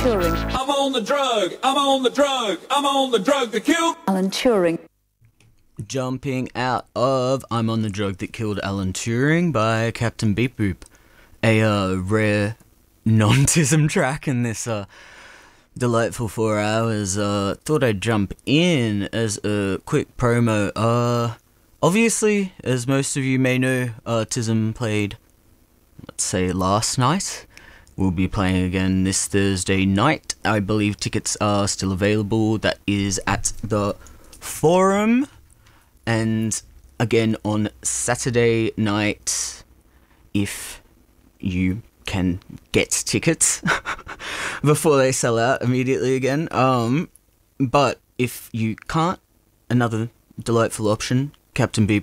Turing. I'm on the drug, I'm on the drug, I'm on the drug that killed Alan Turing. Jumping out of I'm on the Drug That Killed Alan Turing by Captain Beep Boop. A rare non-tism track in this delightful 4 hours. Thought I'd jump in as a quick promo. Obviously, as most of you may know, Tism played, let's say, last night. We'll be playing again this Thursday night. I believe tickets are still available. That is at the Forum. And again on Saturday night, if you can get tickets before they sell out immediately again. But if you can't, another delightful option, Captain Beep